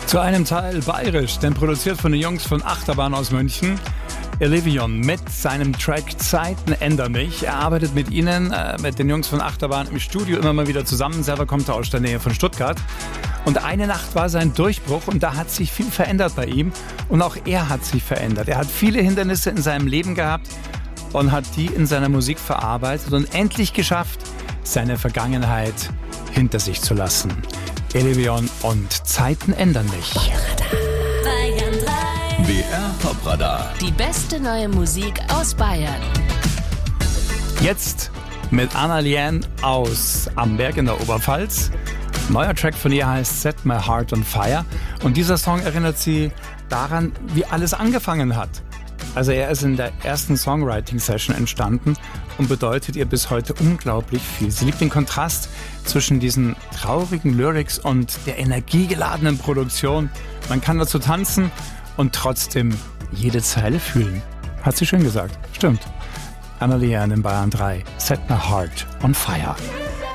Zu einem Teil bayerisch, denn produziert von den Jungs von Achterbahn aus München. Elivion mit seinem Track Zeiten ändern mich. Er arbeitet mit ihnen, mit den Jungs von Achterbahn im Studio immer mal wieder zusammen. Selber kommt er aus der Nähe von Stuttgart. Und eine Nacht war sein Durchbruch und da hat sich viel verändert bei ihm. Und auch er hat sich verändert. Er hat viele Hindernisse in seinem Leben gehabt und hat die in seiner Musik verarbeitet und endlich geschafft, seine Vergangenheit hinter sich zu lassen. Elivion und Zeiten ändern mich. Bayern 3. BR Top-Radar. Die beste neue Musik aus Bayern. Jetzt mit Anna Lien aus Amberg in der Oberpfalz. Neuer Track von ihr heißt Set My Heart on Fire. Und dieser Song erinnert sie daran, wie alles angefangen hat. Also er ist in der ersten Songwriting-Session entstanden und bedeutet ihr bis heute unglaublich viel. Sie liebt den Kontrast zwischen diesen traurigen Lyrics und der energiegeladenen Produktion. Man kann dazu tanzen und trotzdem jede Zeile fühlen. Hat sie schön gesagt. Stimmt. Anna Lien in Bayern 3. Set My Heart on Fire.